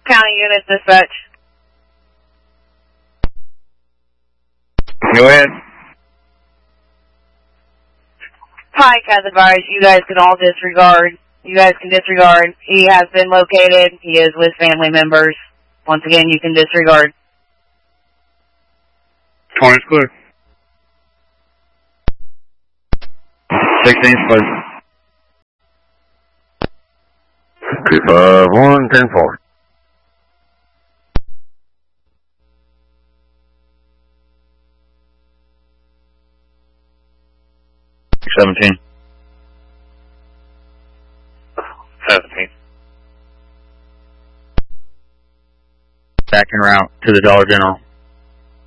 County unit dispatch. Go ahead. Pike has advised you guys can all disregard. You guys can disregard. He has been located. He is with family members. Once again, you can disregard. 20 is clear. 16 is clear. 251, 10-4. $17. 17. Back en route to the Dollar General.